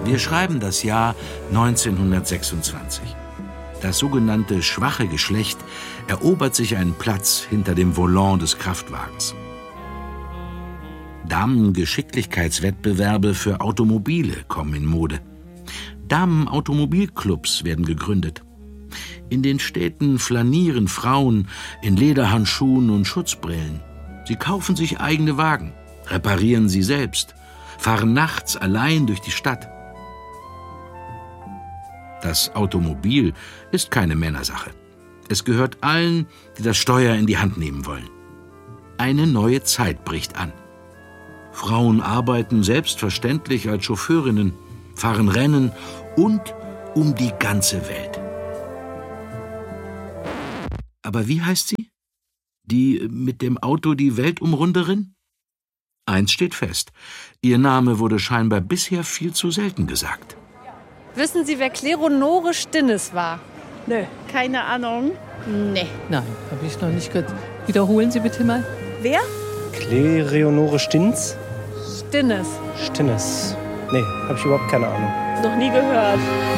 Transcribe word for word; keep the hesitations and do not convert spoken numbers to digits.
Wir schreiben das Jahr neunzehnhundertsechsundzwanzig. Das sogenannte schwache Geschlecht erobert sich einen Platz hinter dem Volant des Kraftwagens. Damen-Geschicklichkeitswettbewerbe für Automobile kommen in Mode. Damen-Automobilclubs werden gegründet. In den Städten flanieren Frauen in Lederhandschuhen und Schutzbrillen. Sie kaufen sich eigene Wagen, reparieren sie selbst, fahren nachts allein durch die Stadt. Das Automobil ist keine Männersache. Es gehört allen, die das Steuer in die Hand nehmen wollen. Eine neue Zeit bricht an. Frauen arbeiten selbstverständlich als Chauffeurinnen, fahren Rennen und um die ganze Welt. Aber wie heißt sie? Die mit dem Auto die Weltumrunderin? Eins steht fest: Ihr Name wurde scheinbar bisher viel zu selten gesagt. Wissen Sie, wer Kleonore Stinnes war? Nö, keine Ahnung. Nee. Nein, habe ich noch nicht gehört. Wiederholen Sie bitte mal. Wer? Kleonore Stinz? Stinnes. Stinnes. Nee, habe ich überhaupt keine Ahnung. Noch nie gehört.